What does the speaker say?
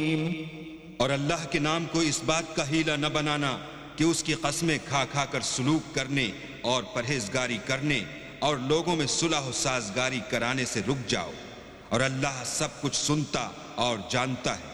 और अल्लाह के नाम को इस बात का हीला न बनाना कि उसकी कस्में खा खा कर सुलूक करने और परहेजगारी करने और लोगों में सुलह साजगारी कराने से रुक जाओ, और अल्लाह सब कुछ सुनता और जानता है।